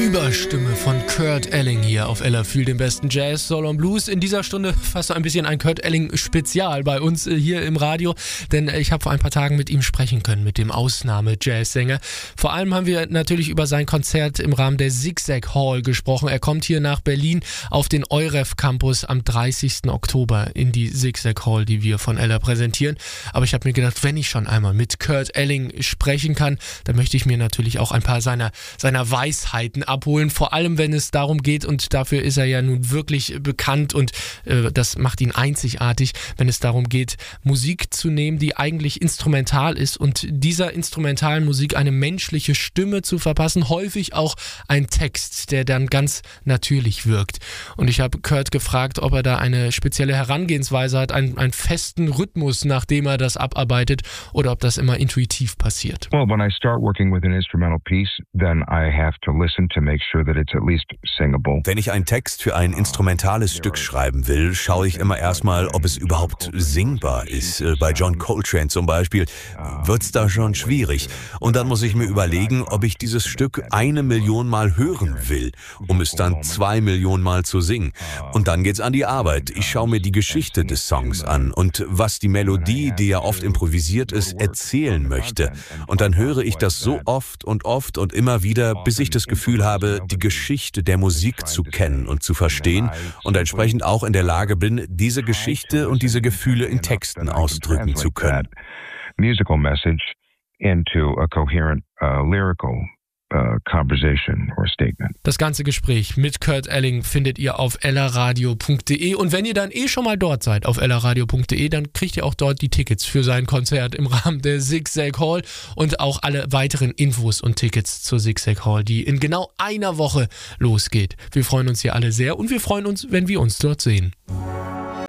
Überstimme von Kurt Elling hier auf Ella Fühl den besten Jazz, Soul und Blues. In dieser Stunde fast so ein bisschen ein Kurt Elling-Spezial bei uns hier im Radio, denn ich habe vor ein paar Tagen mit ihm sprechen können, mit dem Ausnahme-Jazzsänger. Vor allem haben wir natürlich über sein Konzert im Rahmen der Zigzag Hall gesprochen. Er kommt hier nach Berlin auf den EUREF Campus am 30. Oktober in die Zigzag Hall, die wir von Ella präsentieren. Aber ich habe mir gedacht, wenn ich schon einmal mit Kurt Elling sprechen kann, dann möchte ich mir natürlich auch ein paar seiner Weisheiten abholen, vor allem wenn es darum geht, und dafür ist er ja nun wirklich bekannt und das macht ihn einzigartig, wenn es darum geht, Musik zu nehmen, die eigentlich instrumental ist und dieser instrumentalen Musik eine menschliche Stimme zu verpassen, häufig auch ein Text, der dann ganz natürlich wirkt. Und ich habe Kurt gefragt, ob er da eine spezielle Herangehensweise hat, einen festen Rhythmus, nachdem er das abarbeitet, oder ob das immer intuitiv passiert. Well, when I start working with an instrumental piece, then I have to listen to make sure that it's at least singable. Wenn ich einen Text für ein instrumentales Stück schreiben will, schaue ich immer erstmal, ob es überhaupt singbar ist. Bei John Coltrane zum Beispiel wird's da schon schwierig. Und dann muss ich mir überlegen, ob ich dieses Stück 1 Million Mal hören will, um es dann 2 Millionen Mal zu singen. Und dann geht's an die Arbeit. Ich schaue mir die Geschichte des Songs an und was die Melodie, die ja oft improvisiert ist, erzählen möchte. Und dann höre ich das so oft und immer wieder, bis ich das Gefühl habe, die Geschichte der Musik zu kennen und zu verstehen und entsprechend auch in der Lage bin, diese Geschichte und diese Gefühle in Texten ausdrücken zu können. Musical message into a coherent lyrical conversation or statement. Das ganze Gespräch mit Kurt Elling findet ihr auf ellaradio.de und wenn ihr dann schon mal dort seid auf ellaradio.de, dann kriegt ihr auch dort die Tickets für sein Konzert im Rahmen der Zigzag Hall und auch alle weiteren Infos und Tickets zur Zigzag Hall, die in genau einer Woche losgeht. Wir freuen uns hier alle sehr und wir freuen uns, wenn wir uns dort sehen.